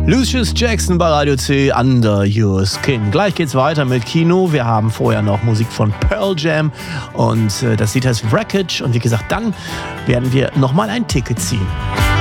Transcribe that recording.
Lucius Jackson bei Radio C, Under Your Skin. Gleich geht's weiter mit Kino. Wir haben vorher noch Musik von Pearl Jam und das Lied heißt Wreckage. Und wie gesagt, dann werden wir nochmal ein Ticket ziehen.